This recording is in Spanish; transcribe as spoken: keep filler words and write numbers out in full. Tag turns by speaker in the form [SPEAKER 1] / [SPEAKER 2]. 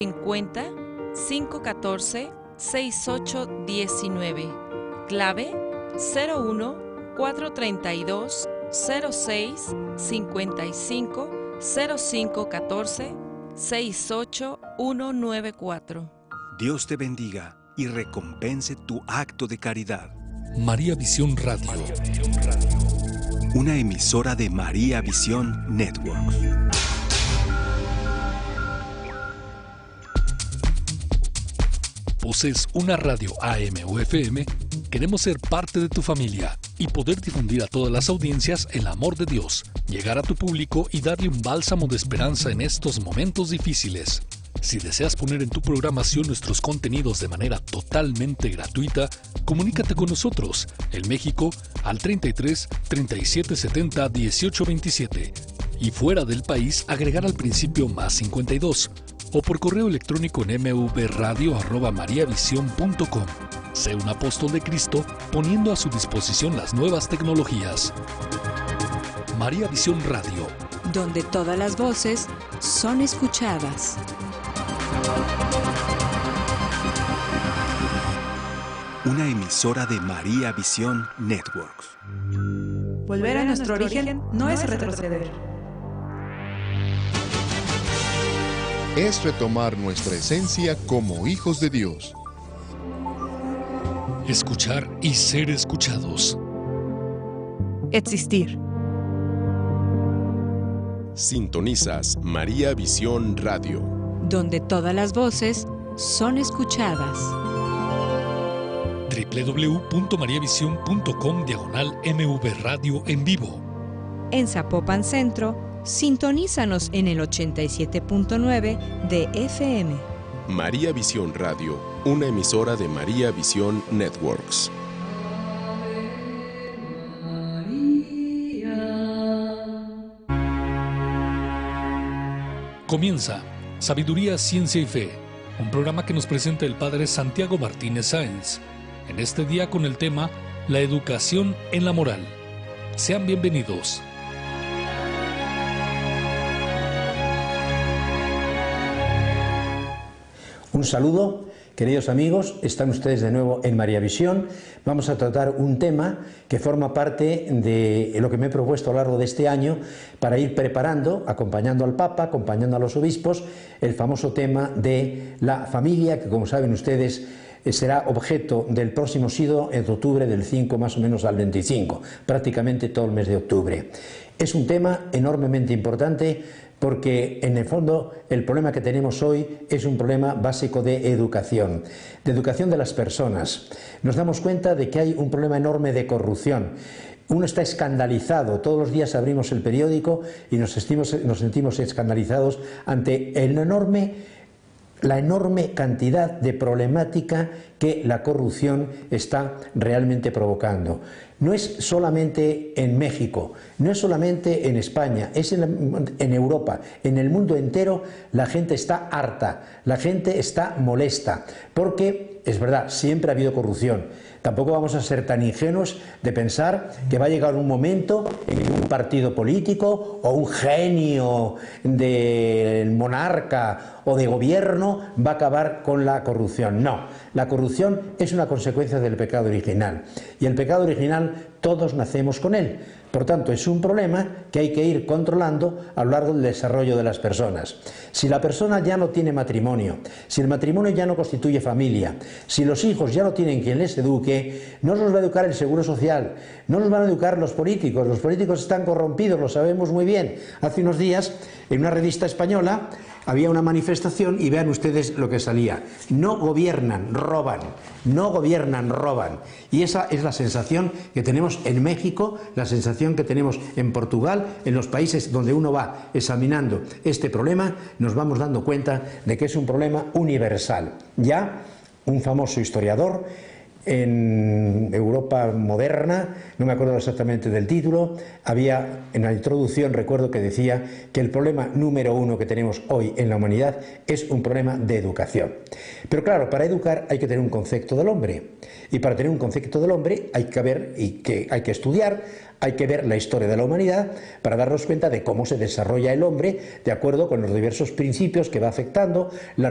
[SPEAKER 1] cincuenta, cinco uno cuatro, seis ocho uno nueve. Clave cero uno, cuatro tres dos, cero seis, cinco cinco, cero cinco uno cuatro, seis ocho uno nueve cuatro.
[SPEAKER 2] Dios te bendiga y recompense tu acto de caridad.
[SPEAKER 3] María Visión Radio.
[SPEAKER 2] María Visión Radio. Una emisora de María Visión Networks.
[SPEAKER 3] ¿Posees una radio A M o F M? Queremos ser parte de tu familia y poder difundir a todas las audiencias el amor de Dios, llegar a tu público y darle un bálsamo de esperanza en estos momentos difíciles. Si deseas poner en tu programación nuestros contenidos de manera totalmente gratuita, comunícate con nosotros en México al treinta y tres, treinta y siete setenta, dieciocho veintisiete y fuera del país agregar al principio más cincuenta y dos o por correo electrónico en mvradio arroba mariavision punto com. Sé un apóstol de Cristo poniendo a su disposición las nuevas tecnologías. María Visión Radio,
[SPEAKER 4] donde todas las voces son escuchadas.
[SPEAKER 2] Una emisora de María Visión Networks.
[SPEAKER 5] Volver a nuestro origen no es retroceder.
[SPEAKER 6] Es retomar nuestra esencia como hijos de Dios.
[SPEAKER 3] Escuchar y ser escuchados.
[SPEAKER 5] Existir.
[SPEAKER 6] Sintonizas María Visión Radio,
[SPEAKER 4] donde todas las voces son escuchadas.
[SPEAKER 3] doble u doble u doble u punto mariavision punto com diagonal M V Radio en vivo.
[SPEAKER 4] En Zapopan Centro, sintonízanos en el ochenta y siete punto nueve de F M.
[SPEAKER 6] María Visión Radio, una emisora de María Visión Networks.
[SPEAKER 3] Comienza Sabiduría, Ciencia y Fe, un programa que nos presenta el Padre Santiago Martínez Sáenz, en este día con el tema La educación en la moral. Sean bienvenidos.
[SPEAKER 7] Un saludo, queridos amigos, están ustedes de nuevo en María Visión. Vamos a tratar un tema que forma parte de lo que me he propuesto a lo largo de este año para ir preparando, acompañando al Papa, acompañando a los obispos, el famoso tema de la familia, que como saben ustedes será objeto del próximo sínodo en octubre, del cinco más o menos al veinticinco, prácticamente todo el mes de octubre. Es un tema enormemente importante porque en el fondo el problema que tenemos hoy es un problema básico de educación, de educación de las personas. Nos damos cuenta de que hay un problema enorme de corrupción. Uno está escandalizado, todos los días abrimos el periódico y nos sentimos, nos sentimos escandalizados ante el enorme, la enorme cantidad de problemática que la corrupción está realmente provocando. No es solamente en México, no es solamente en España, es en, en Europa, en el mundo entero la gente está harta, la gente está molesta, porque es verdad, siempre ha habido corrupción. Tampoco vamos a ser tan ingenuos de pensar que va a llegar un momento en que un partido político o un genio del monarca o de gobierno va a acabar con la corrupción. No, la corrupción es una consecuencia del pecado original y el pecado original todos nacemos con él. Por tanto, es un problema que hay que ir controlando a lo largo del desarrollo de las personas. Si la persona ya no tiene matrimonio, si el matrimonio ya no constituye familia, si los hijos ya no tienen quien les eduque, no los va a educar el Seguro Social, no los van a educar los políticos. Los políticos están corrompidos, lo sabemos muy bien. Hace unos días, en una revista española, había una manifestación y vean ustedes lo que salía. No gobiernan, roban. No gobiernan, roban. Y esa es la sensación que tenemos en México, la sensación que tenemos en Portugal, en los países donde uno va examinando este problema, nos vamos dando cuenta de que es un problema universal. Ya un famoso historiador en Europa moderna, no me acuerdo exactamente del título, había en la introducción, recuerdo que decía que el problema número uno que tenemos hoy en la humanidad es un problema de educación. Pero claro, para educar hay que tener un concepto del hombre, y para tener un concepto del hombre hay que ver y que hay que estudiar, hay que ver la historia de la humanidad para darnos cuenta de cómo se desarrolla el hombre de acuerdo con los diversos principios que va afectando la